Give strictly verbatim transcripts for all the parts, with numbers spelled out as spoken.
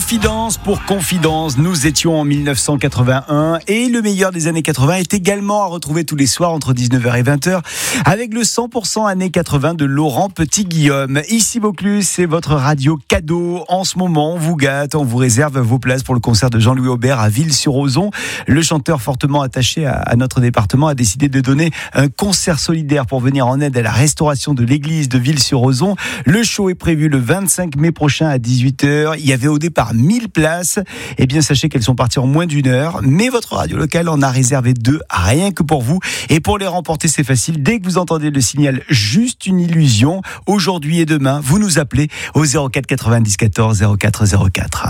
Confidence pour Confidence, nous étions en dix-neuf cent quatre-vingt-un et le meilleur des années quatre-vingts est également à retrouver tous les soirs entre dix-neuf heures et vingt heures avec le cent pour cent années quatre-vingts de Laurent Petit-Guillaume. Ici Vaucluse, c'est votre radio cadeau. En ce moment, on vous gâte, on vous réserve vos places pour le concert de Jean-Louis Aubert à Ville-sur-Ozon. Le chanteur fortement attaché à, à notre département a décidé de donner un concert solidaire pour venir en aide à la restauration de l'église de Ville-sur-Ozon. Le show est prévu le vingt-cinq mai prochain à dix-huit heures. Il y avait au départ mille places. Eh bien, sachez qu'elles sont parties en moins d'une heure. Mais votre radio locale en a réservé deux, rien que pour vous. Et pour les remporter, c'est facile. Dès que vous entendez le signal Juste une illusion, aujourd'hui et demain, vous nous appelez au zéro quatre quatre-vingt-dix quatorze zéro quatre zéro quatre.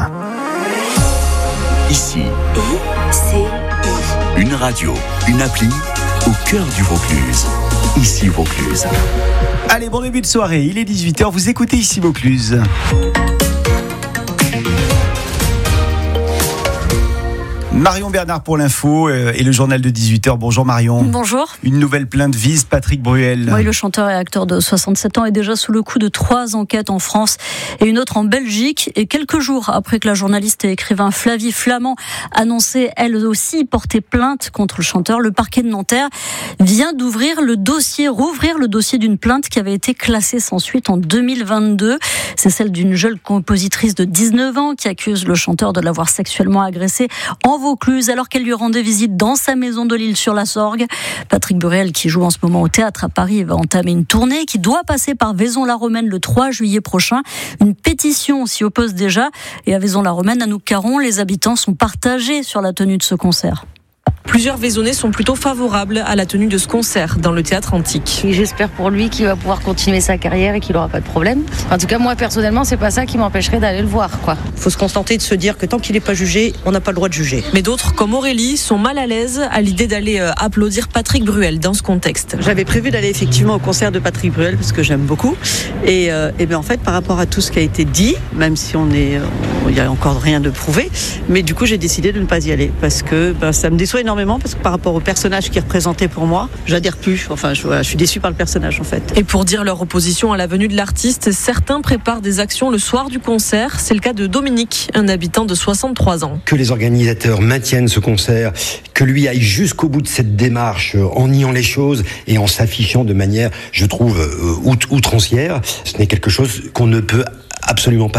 Ici, I C I. une radio, une appli au cœur du Vaucluse. Ici Vaucluse. Allez, bon début de soirée. Il est dix-huit heures. Vous écoutez Ici Vaucluse. Marion Bernard pour l'info et le journal de dix-huit heures. Bonjour Marion. Bonjour. Une nouvelle plainte vise Patrick Bruel. Oui, le chanteur et acteur de soixante-sept ans est déjà sous le coup de trois enquêtes en France et une autre en Belgique. Et quelques jours après que la journaliste et écrivain Flavie Flament annonçait elle aussi porter plainte contre le chanteur, le parquet de Nanterre vient d'ouvrir le dossier, rouvrir le dossier d'une plainte qui avait été classée sans suite en deux mille vingt-deux. C'est celle d'une jeune compositrice de dix-neuf ans qui accuse le chanteur de l'avoir sexuellement agressée en Vaucluse alors qu'elle lui rendait visite dans sa maison de l'Île-sur-la-Sorgue. Patrick Bruel, qui joue en ce moment au théâtre à Paris, va entamer une tournée qui doit passer par Vaison-la-Romaine le trois juillet prochain. Une pétition s'y oppose déjà et à Vaison-la-Romaine, à Noucaron, les habitants sont partagés sur la tenue de ce concert. Plusieurs Vaisonnais sont plutôt favorables à la tenue de ce concert dans le théâtre antique. Et j'espère pour lui qu'il va pouvoir continuer sa carrière et qu'il n'aura pas de problème. En tout cas, moi personnellement, c'est pas ça qui m'empêcherait d'aller le voir, quoi. Il faut se contenter de se dire que tant qu'il n'est pas jugé, on n'a pas le droit de juger. Mais d'autres, comme Aurélie, sont mal à l'aise à l'idée d'aller applaudir Patrick Bruel dans ce contexte. J'avais prévu d'aller effectivement au concert de Patrick Bruel parce que j'aime beaucoup. Et, euh, et bien en fait, par rapport à tout ce qui a été dit, même si on est, il n'y a encore rien de prouvé, mais du coup, j'ai décidé de ne pas y aller parce que ben, ça me déçoit énormément. Parce que par rapport au personnage qui est représenté pour moi, j'adhère plus. Enfin, je, voilà, je suis déçue par le personnage en fait. Et pour dire leur opposition à la venue de l'artiste, certains préparent des actions le soir du concert. C'est le cas de Dominique, un habitant de soixante-trois ans. Que les organisateurs maintiennent ce concert, que lui aille jusqu'au bout de cette démarche en niant les choses et en s'affichant de manière, je trouve, outrancière, ce n'est quelque chose qu'on ne peut absolument pas